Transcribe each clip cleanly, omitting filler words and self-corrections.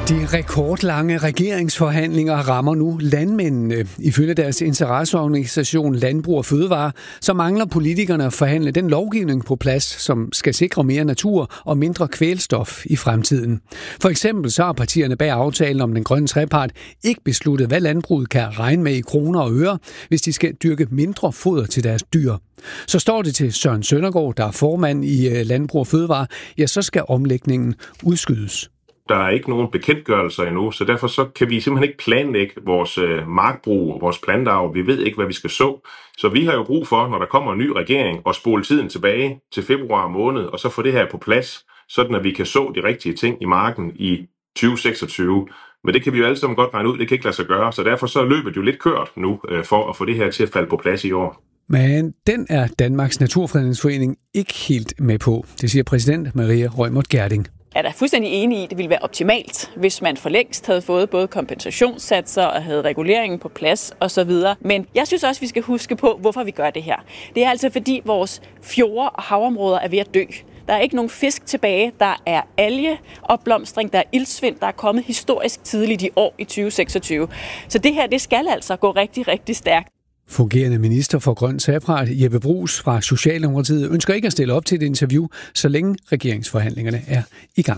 De rekordlange regeringsforhandlinger rammer nu landmændene. Ifølge deres interesseorganisation Landbrug og Fødevare, så mangler politikerne at forhandle den lovgivning på plads, som skal sikre mere natur og mindre kvælstof i fremtiden. For eksempel så har partierne bag aftalen om den grønne trepart ikke besluttet, hvad landbruget kan regne med i kroner og øre, hvis de skal dyrke mindre foder til deres dyr. Så står det til Søren Søndergaard, der er formand i Landbrug og Fødevare, ja, så skal omlægningen udskydes. Der er ikke nogen bekendtgørelser endnu, så derfor så kan vi simpelthen ikke planlægge vores markbrug og vores plantearv. Vi ved ikke, hvad vi skal så. Så vi har jo brug for, når der kommer en ny regering, at spole tiden tilbage til februar måned, og så få det her på plads, sådan at vi kan så de rigtige ting i marken i 2026. Men det kan vi jo alle sammen godt regne ud, det kan ikke lade sig gøre, så derfor så løber det jo lidt kørt nu for at få det her til at falde på plads i år. Men den er Danmarks Naturfredningsforening ikke helt med på, det siger præsident Maria Reumert Gjerding. Jeg er da fuldstændig enig i, at det ville være optimalt, hvis man for længst havde fået både kompensationssatser og havde reguleringen på plads osv. Men jeg synes også, vi skal huske på, hvorfor vi gør det her. Det er altså fordi vores fjorde og havområder er ved at dø. Der er ikke nogen fisk tilbage, der er algeopblomstring, der er iltsvind, der er kommet historisk tidligt i år i 2026. Så det her, det skal altså gå rigtig, rigtig stærkt. Fungerende minister for grøn trepart Jeppe Bruus fra Socialdemokratiet ønsker ikke at stille op til et interview, så længe regeringsforhandlingerne er i gang.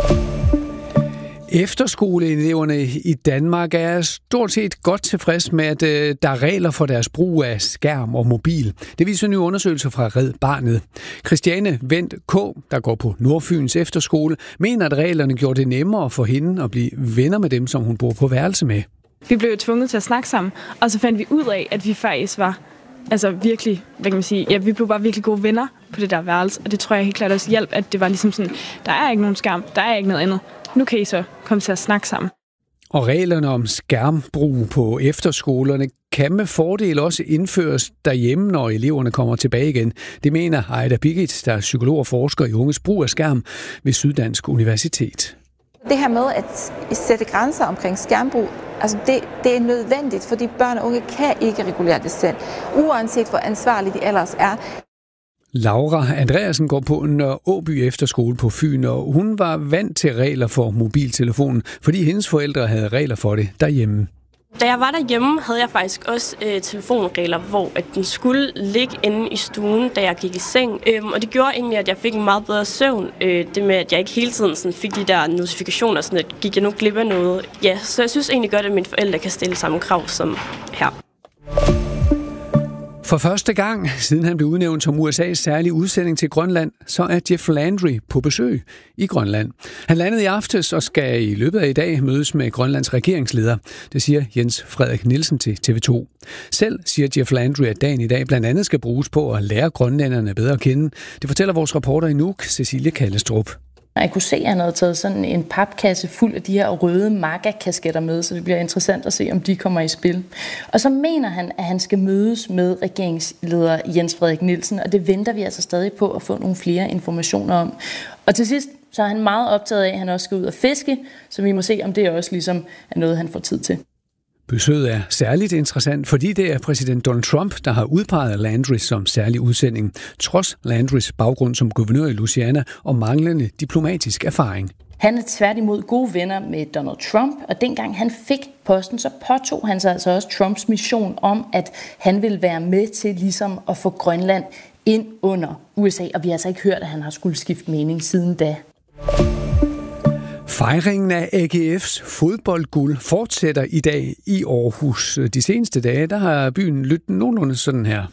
Efterskoleeleverne i Danmark er stort set godt tilfreds med, at der er regler for deres brug af skærm og mobil. Det viser nye undersøgelser fra Red Barnet. Christiane Wendt K., der går på Nordfyns efterskole, mener, at reglerne gjorde det nemmere for hende at blive venner med dem, som hun bor på værelse med. Vi blev jo tvunget til at snakke sammen, og så fandt vi ud af, at vi faktisk var virkelig, vi blev bare virkelig gode venner på det der værelse, og det tror jeg helt klart også hjalp, at det var ligesom sådan, der er ikke nogen skærm, der er ikke noget andet. Nu kan I så komme til at snakke sammen. Og reglerne om skærmbrug på efterskolerne kan med fordel også indføres derhjemme, når eleverne kommer tilbage igen. Det mener Aida Birgit, der er psykolog og forsker i unges brug af skærm ved Syddansk Universitet. Det her med at sætte grænser omkring skærmbrug, det er nødvendigt, fordi børn og unge kan ikke regulere det selv, uanset hvor ansvarlige de ellers er. Laura Andreasen går på Nørre Åby efterskole på Fyn, og hun var vant til regler for mobiltelefonen, fordi hendes forældre havde regler for det derhjemme. Da jeg var derhjemme, havde jeg faktisk også telefonregler, hvor at den skulle ligge inde i stuen, da jeg gik i seng. Og det gjorde egentlig, at jeg fik en meget bedre søvn. Det med, at jeg ikke hele tiden sådan, fik de der notifikationer, sådan at gik jeg nu glip af noget. Ja, så jeg synes egentlig godt, at mine forældre kan stille samme krav som her. For første gang, siden han blev udnævnt som USA's særlige udsending til Grønland, så er Jeff Landry på besøg i Grønland. Han landede i aftes og skal i løbet af i dag mødes med Grønlands regeringsleder. Det siger Jens Frederik Nielsen til TV2. Selv siger Jeff Landry, at dagen i dag blandt andet skal bruges på at lære grønlænderne bedre at kende. Det fortæller vores reporter i Nuuk, Cecilie Kallestrup. Jeg kunne se, at han havde taget sådan en papkasse fuld af de her røde MAGA-kasketter med, så det bliver interessant at se, om de kommer i spil. Og så mener han, at han skal mødes med regeringsleder Jens Frederik Nielsen, og det venter vi altså stadig på at få nogle flere informationer om. Og til sidst, så er han meget optaget af, at han også skal ud og fiske, så vi må se, om det også ligesom er noget, han får tid til. Besøget er særligt interessant, fordi det er præsident Donald Trump, der har udpeget Landry som særlig udsending, trods Landrys baggrund som guvernør i Louisiana og manglende diplomatisk erfaring. Han er tværtimod gode venner med Donald Trump, og dengang han fik posten, så påtog han sig altså også Trumps mission om, at han ville være med til ligesom at få Grønland ind under USA, og vi har altså ikke hørt, at han har skulle skifte mening siden da. Fejringen af AGF's fodboldguld fortsætter i dag i Aarhus. De seneste dage, der har byen lyttet nogenlunde sådan her.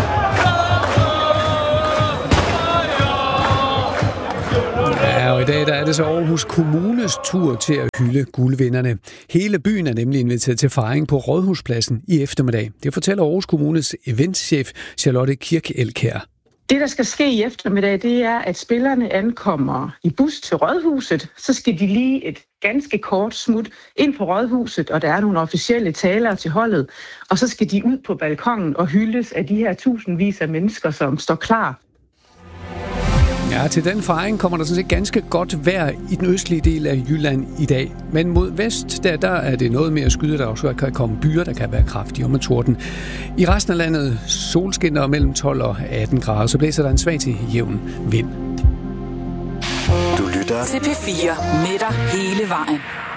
Ja, og i dag der er det så Aarhus Kommunes tur til at hylde guldvinderne. Hele byen er nemlig inviteret til fejring på Rådhuspladsen i eftermiddag. Det fortæller Aarhus Kommunes eventschef Charlotte Kirk-Elkjær. Det, der skal ske i eftermiddag, det er, at spillerne ankommer i bus til Rådhuset. Så skal de lige et ganske kort smut ind på Rådhuset, og der er nogle officielle talere til holdet. Og så skal de ud på balkongen og hyldes af de her tusindvis af mennesker, som står klar. Ja, til den fejring kommer der sådan set ganske godt vejr i den østlige del af Jylland i dag. Men mod vest, der er det noget mere skyde, der også kan komme byer, der kan være kraftige og med torden. I resten af landet solskinner mellem 12 og 18 grader, så blæser der en svag til jævn vind. Du lytter til P4 med dig hele vejen.